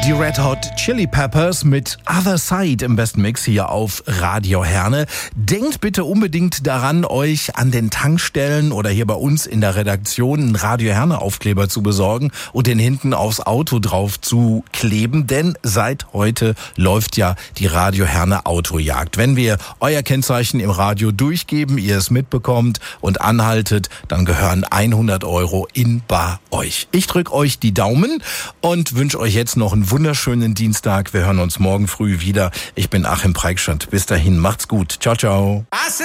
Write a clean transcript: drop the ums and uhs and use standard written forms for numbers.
Die Red Hot Chili Peppers mit Other Side im besten Mix hier auf Radio Herne. Denkt bitte unbedingt daran, euch an den Tankstellen oder hier bei uns in der Redaktion einen Radio Herne Aufkleber zu besorgen und den hinten aufs Auto drauf zu kleben, denn seit heute läuft ja die Radio Herne Autojagd. Wenn wir euer Kennzeichen im Radio durchgeben, ihr es mitbekommt und anhaltet, dann gehören 100 € in bar euch. Ich drücke euch die Daumen und wünsche euch jetzt noch einen wunderschönen Dienstag. Wir hören uns morgen früh wieder. Ich bin Achim Preikschat. Bis dahin, macht's gut. Ciao, ciao.